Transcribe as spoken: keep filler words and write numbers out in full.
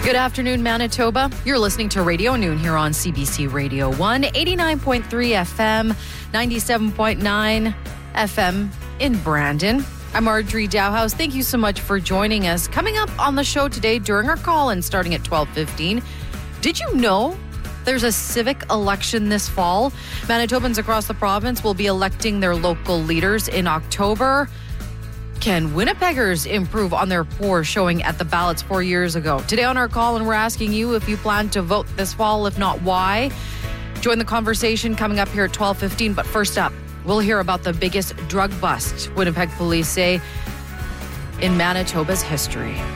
Good afternoon, Manitoba. You're listening to Radio Noon here on C B C Radio one, eighty-nine point three F M, ninety-seven point nine F M in Brandon. I'm Marjorie Dowhouse. Thank you so much for joining us. Coming up on the show today during our call-in starting at twelve fifteen, did you know there's a civic election this fall? Manitobans across the province will be electing their local leaders in October. Can Winnipeggers improve on their poor showing at the ballots four years ago? Today on our call, and we're asking you if you plan to vote this fall. If not, why? Join the conversation coming up here at twelve fifteen. But first up, we'll hear about the biggest drug bust Winnipeg police say in Manitoba's history.